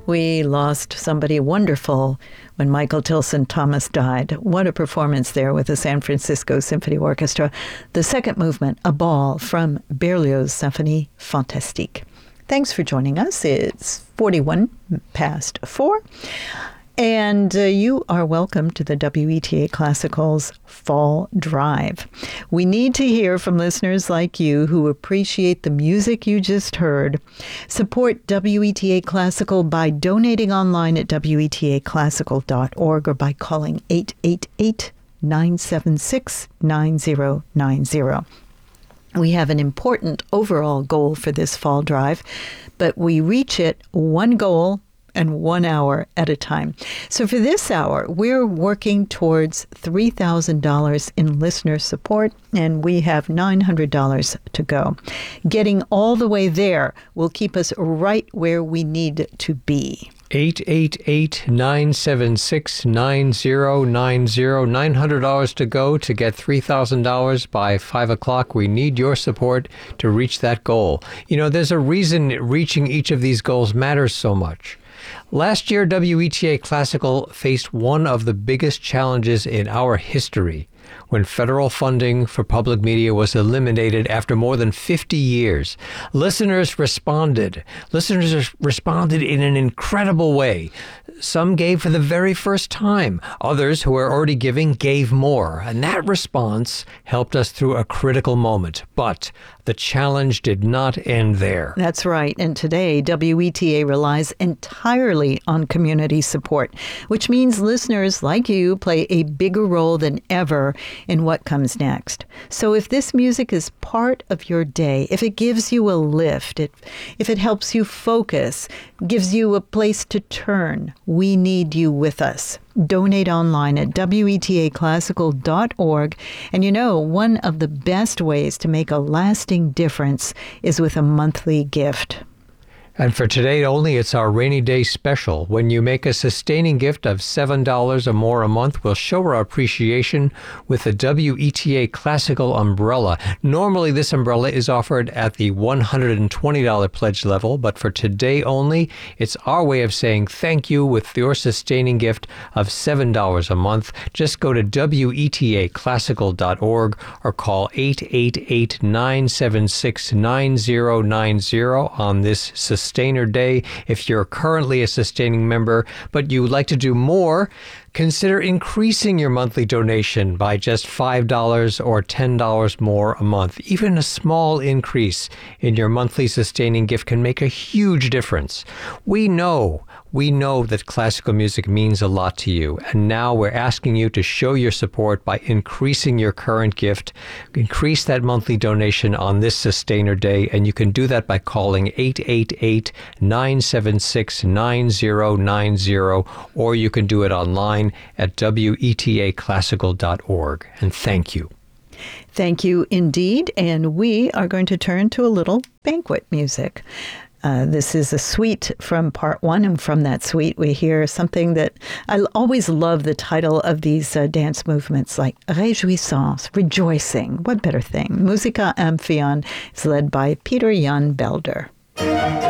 We lost somebody wonderful when Michael Tilson Thomas died. What a performance there with the San Francisco Symphony Orchestra. The second movement, A Ball, from Berlioz' Symphonie Fantastique. Thanks for joining us. It's 41 past 4. And you are welcome to the WETA Classical's Fall Drive. We need to hear from listeners like you who appreciate the music you just heard. Support WETA Classical by donating online at wetaclassical.org or by calling 888-976-9090. We have an important overall goal for this fall drive, but we reach it one goal and 1 hour at a time. So for this hour, we're working towards $3,000 in listener support, and we have $900 to go. Getting all the way there will keep us right where we need to be. 888-976-9090. $900 to go to get $3,000 by 5 o'clock. We need your support to reach that goal. You know, there's a reason reaching each of these goals matters so much. Last year, WETA Classical faced one of the biggest challenges in our history when federal funding for public media was eliminated after more than 50 years. Listeners responded. Listeners responded in an incredible way. Some gave for the very first time. Others, who were already giving, gave more. And that response helped us through a critical moment. But the challenge did not end there. That's right. And today, WETA relies entirely on community support, which means listeners like you play a bigger role than ever in what comes next. So if this music is part of your day, if it gives you a lift, if it helps you focus, gives you a place to turn, we need you with us. Donate online at wetaclassical.org. And you know, one of the best ways to make a lasting difference is with a monthly gift. And for today only, it's our rainy day special. When you make a sustaining gift of $7 or more a month, we'll show our appreciation with the WETA Classical umbrella. Normally, this umbrella is offered at the $120 pledge level, but for today only, it's our way of saying thank you with your sustaining gift of $7 a month. Just go to wetaclassical.org or call 888-976-9090 on this Sustainer Day. If you're currently a sustaining member, but you would like to do more, consider increasing your monthly donation by just $5 or $10 more a month. Even a small increase in your monthly sustaining gift can make a huge difference. We know that classical music means a lot to you, and now we're asking you to show your support by increasing your current gift. Increase that monthly donation on this Sustainer Day, and you can do that by calling 888-976-9090, or you can do it online at wetaclassical.org. And thank you. Thank you indeed. And we are going to turn to a little banquet music. This is a suite from part 1, and from that suite we hear something that I always love the title of these dance movements, like Réjouissance, rejoicing. What better thing? Musica Amphion is led by Peter Jan Belder.